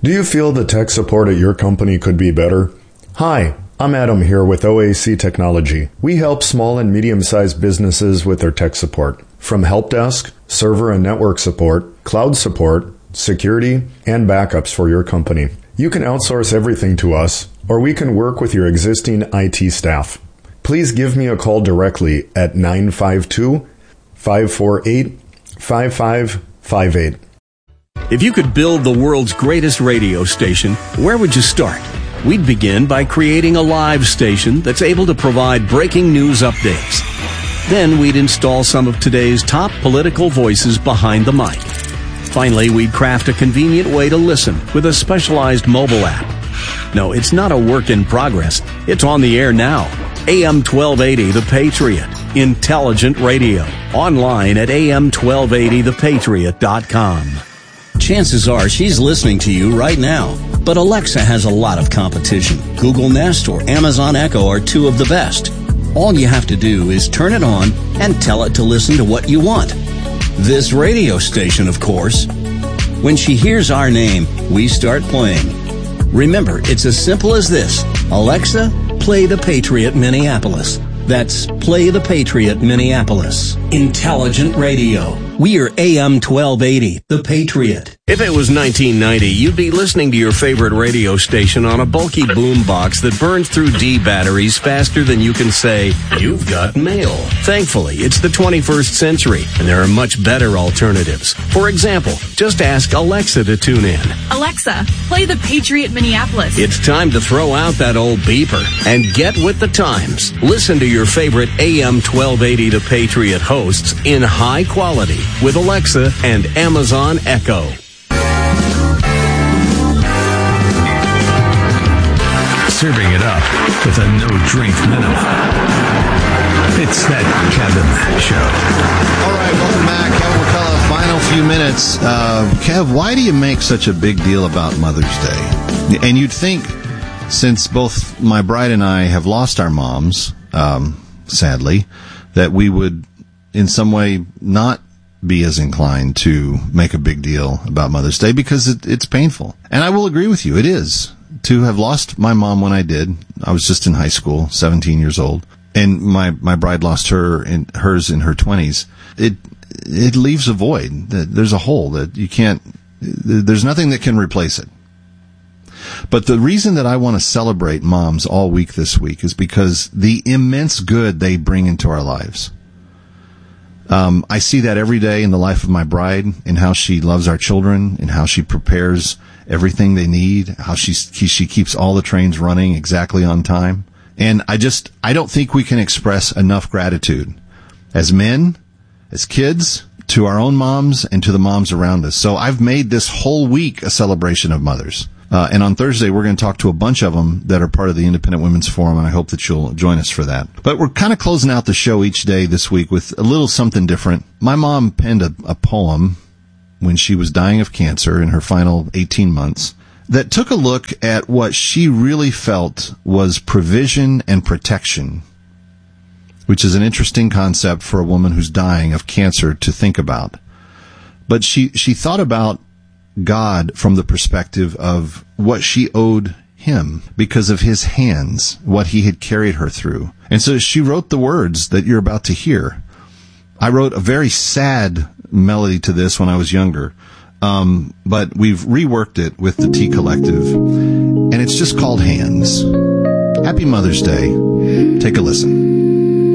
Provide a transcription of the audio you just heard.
Do you feel the tech support at your company could be better? Hi, I'm Adam here with OAC Technology. We help small and medium-sized businesses with their tech support, from help desk, server and network support, cloud support, security, and backups for your company. You can outsource everything to us, or we can work with your existing IT staff. Please give me a call directly at 952-548-5558. If you could build the world's greatest radio station, where would you start? We'd begin by creating a live station that's able to provide breaking news updates. Then we'd install some of today's top political voices behind the mic. Finally, we'd craft a convenient way to listen with a specialized mobile app. No, it's not a work in progress. It's on the air now. AM 1280 The Patriot. Intelligent radio. Online at am1280thepatriot.com. Chances are she's listening to you right now. But Alexa has a lot of competition. Google Nest or Amazon Echo are two of the best. All you have to do is turn it on and tell it to listen to what you want. This radio station, of course. When she hears our name, we start playing. Remember, it's as simple as this. Alexa, play The Patriot Minneapolis. That's Play The Patriot Minneapolis. Intelligent radio. We are AM 1280, The Patriot. If it was 1990, you'd be listening to your favorite radio station on a bulky boombox that burns through D batteries faster than you can say, "You've got mail." Thankfully, it's the 21st century, and there are much better alternatives. For example, just ask Alexa to tune in. Alexa, play The Patriot Minneapolis. It's time to throw out that old beeper and get with the times. Listen to your favorite AM 1280 The Patriot hosts in high quality with Alexa and Amazon Echo. Serving it up with a no-drink minimum. It's that Kevin Show. All right, welcome back. Kevin McCullough, final few minutes. Kev, why do you make such a big deal about Mother's Day? And you'd think, since both my bride and I have lost our moms, sadly, that we would in some way not be as inclined to make a big deal about Mother's Day because it's painful. And I will agree with you, it is. To have lost my mom when I did, I was just in high school, 17 years old, and my bride lost hers in her 20s. It leaves a void. There's a hole that you can't, there's nothing that can replace it. But the reason that I want to celebrate moms all week this week is because the immense good they bring into our lives. I see that every day in the life of my bride, in how she loves our children, in how she prepares everything they need, how she keeps all the trains running exactly on time. And I don't think we can express enough gratitude as men, as kids, to our own moms and to the moms around us. So I've made this whole week a celebration of mothers. And on Thursday, we're going to talk to a bunch of them that are part of the Independent Women's Forum, and I hope that you'll join us for that. But we're kind of closing out the show each day this week with a little something different. My mom penned a poem when she was dying of cancer in her final 18 months that took a look at what she really felt was provision and protection, which is an interesting concept for a woman who's dying of cancer to think about. But she thought about God from the perspective of what she owed him because of his hands, what he had carried her through. And so she wrote the words that you're about to hear. I wrote a very sad melody to this when I was younger, but we've reworked it with the T Collective, and it's just called Hands. Happy Mother's Day. Take a listen.